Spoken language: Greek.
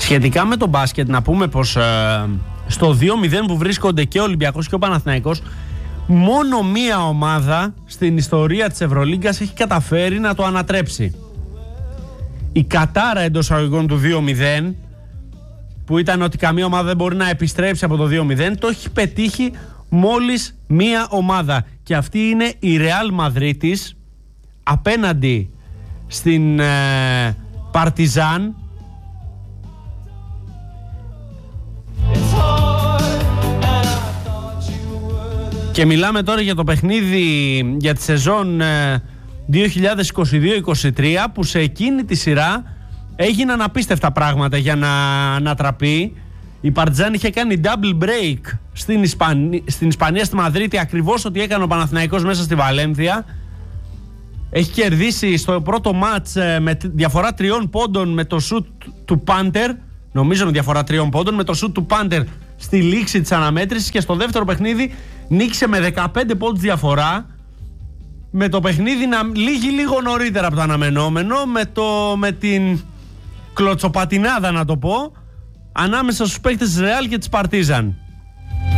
Σχετικά με το μπάσκετ, να πούμε πως στο 2-0 που βρίσκονται και ο Ολυμπιακός και ο Παναθηναϊκός, μόνο μία ομάδα στην ιστορία της Ευρωλίγκας έχει καταφέρει να το ανατρέψει. Η κατάρα εντός αγωγικών του 2-0, που ήταν ότι καμία ομάδα δεν μπορεί να επιστρέψει από το 2-0, το έχει πετύχει μόλις μία ομάδα. Και αυτή είναι η Ρεάλ Μαδρίτης απέναντι στην Παρτιζάν. Και μιλάμε τώρα για το παιχνίδι για τη σεζόν 2022-23, που σε εκείνη τη σειρά έγιναν απίστευτα πράγματα για να ανατραπεί. Η Παρτιζάν είχε κάνει double break στην Ισπανία, στη Μαδρίτη, ακριβώς ό,τι έκανε ο Παναθηναϊκός μέσα στη Βαλένθια. Έχει κερδίσει στο πρώτο μάτς με διαφορά 3 πόντων με το σουτ του Πάντερ. Νομίζω με διαφορά 3 πόντων με το σουτ του Πάντερ στη λήξη της αναμέτρησης, και στο δεύτερο παιχνίδι νίκησε με 15 πόντους διαφορά, με το παιχνίδι να λύγει λίγο νωρίτερα από το αναμενόμενο, με την κλωτσοπατινάδα, να το πω, ανάμεσα στους παίκτες της Ρεάλ και της Παρτίζαν.